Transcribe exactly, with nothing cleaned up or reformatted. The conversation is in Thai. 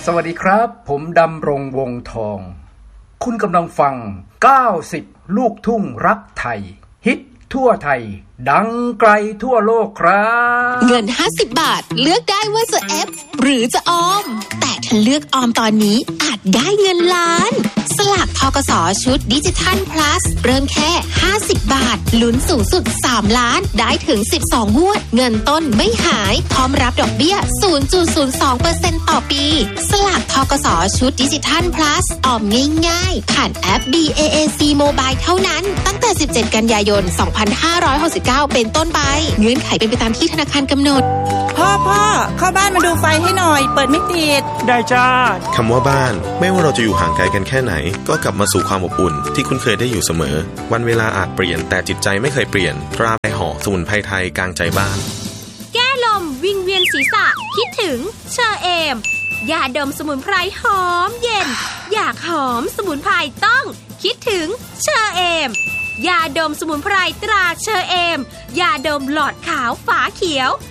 สวัสดีครับผมดำรงวงทองคุณกำลังฟังเก้าสิบลูกทุ่งรักไทยฮิตทั่วไทยดังไกลทั่วโลกครับเงินห้าสิบบาทเลือกได้ว่าจะเอฟหรือจะออมแต่ถ้าเลือกออมตอนนี้อาจได้เงินล้านสลากธกส.ชุดดิจิทัล plus เริ่มแค่ห้าสิบบาทลุ้นสูงสุดสามล้านได้ถึงสิบสองงวดเงินต้นไม่หายพร้อมรับดอกเบี้ย ศูนย์จุดศูนย์สองเปอร์เซ็นต์ ต่อปีสลากธกส.ชุดดิจิทัล plus ออมง่ายๆผ่านแอป บี เอ เอ ซี Mobile เท่านั้นตั้งแต่สิบเจ็ดกันยายนสองพันห้าร้อยหกสิบเก้าเป็นต้นไปเงื่อนไขเป็นไปตามที่ธนาคารกำหนดพ่อพ่อเข้าบ้านมาดูไฟให้หน่อยเปิดไม่ติดได้จ้าคำว่าบ้านไม่ว่าเราจะอยู่ห่างไกลกันแค่ไหนก็กลับมาสู่ความอบอุ่นที่คุ้นเคยได้อยู่เสมอวันเวลาอาจเปลี่ยนแต่จิตใจไม่เคยเปลี่ยนตราใบห่อสมุนไพรไทยกลางใจบ้านแก้ลมวิงเวียนศีรษะคิดถึงเชอเอมยาดมสมุนไพรหอมเย็นอยากหอมสมุนไพรต้องคิดถึงเชอเอมยาดมสมุนไพรตราเชอเอมยาดมหลอดขาวฝาเขียว